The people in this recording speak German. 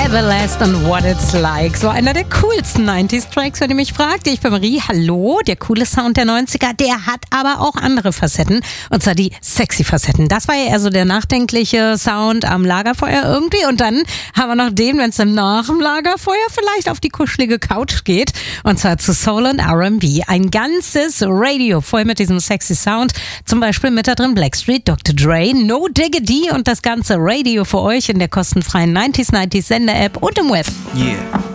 Everlast and What It's Like. So einer der coolsten 90s-Tracks, wenn ihr mich fragt. Ich bin Marie, hallo. Der coole Sound der 90er, der hat aber auch andere Facetten. Und zwar die sexy Facetten. Das war ja eher so der nachdenkliche Sound am Lagerfeuer irgendwie. Und dann haben wir noch den, wenn es nach dem Lagerfeuer vielleicht auf die kuschelige Couch geht. Und zwar zu Soul und R&B. Ein ganzes Radio voll mit diesem sexy Sound. Zum Beispiel mit da drin Blackstreet, Dr. Dre, No Diggity und das ganze Radio für euch in der kostenfreien 90s Sender-App und im Web. Yeah.